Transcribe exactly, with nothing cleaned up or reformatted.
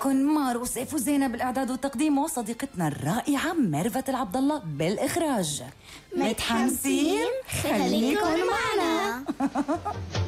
معكم مارو سيف وزينب بالإعداد والتقديم، وصديقتنا الرائعة ميرفت العبد الله بالإخراج. متحمسين؟ خليكن معنا.